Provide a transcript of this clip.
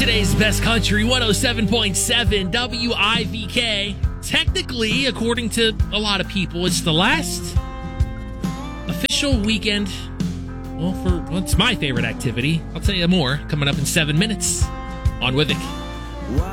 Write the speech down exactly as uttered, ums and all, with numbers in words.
Today's best country, one oh seven point seven W I V K. Technically, according to a lot of people, it's the last official weekend. Well, for well, it's my favorite activity. I'll tell you more coming up in seven minutes on With It.